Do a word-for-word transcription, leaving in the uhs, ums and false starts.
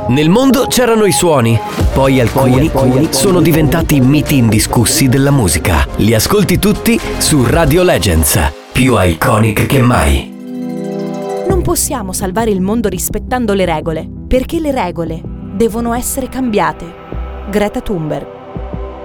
Nel mondo c'erano i suoni, poi alcuni, poi alcuni sono diventati miti indiscussi della musica. Li ascolti tutti su Radio Legends, più iconic che mai. Non possiamo salvare il mondo rispettando le regole, perché le regole devono essere cambiate. Greta Thunberg.